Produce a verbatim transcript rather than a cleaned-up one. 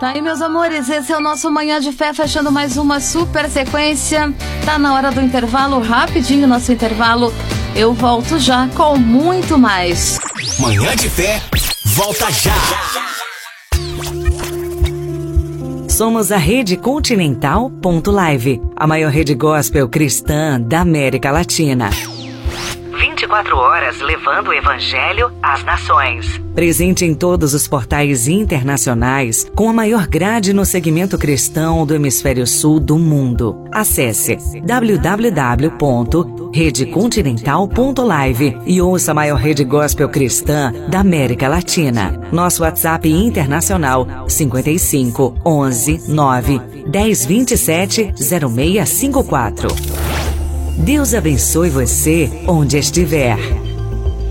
Tá aí, meus amores, esse é o nosso Manhã de Fé, fechando mais uma super sequência. Tá na hora do intervalo, rapidinho nosso intervalo. Eu volto já com muito mais. Manhã de Fé, volta já! Somos a Rede Continental ponto live, a maior rede gospel cristã da América Latina. vinte e quatro horas levando o Evangelho às nações. Presente em todos os portais internacionais, com a maior grade no segmento cristão do hemisfério sul do mundo. Acesse w w w ponto rede continental ponto live e ouça a maior rede gospel cristã da América Latina. Nosso WhatsApp internacional cinquenta e cinco, onze, nove, dez, vinte e sete, zero seis cinco quatro. Deus abençoe você onde estiver.